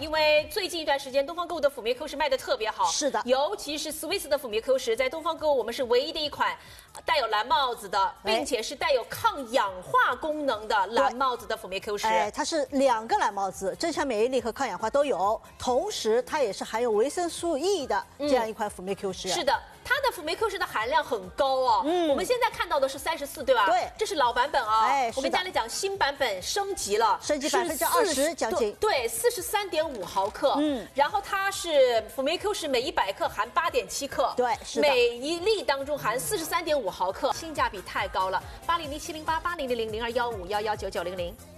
因为最近一段时间东方购物的辅酶 Q 十卖的特别好， 是的， 尤其是 Swiss 的辅酶 Q 十，在东方购物我们是唯一的一款带有蓝帽子的，并且是带有抗氧化功能的蓝帽子的辅酶 Q 十。 它是2个蓝帽子，增强免疫力和抗氧化都有，同时它也是含有维生素 E 的这样一款辅酶 Q 十。 是的。它的辅酶 Q 十的含量很高哦，我们现在看到的是34，对吧？ 对， 这是老版本啊。我跟大家讲，新版本升级了， 升级20%将近。 对，43.5毫克。然后它是辅酶 Q 十，每100克含8.7克。 对，是的。 每一粒当中含43.5毫克，性价比太高了。80070880000215119900。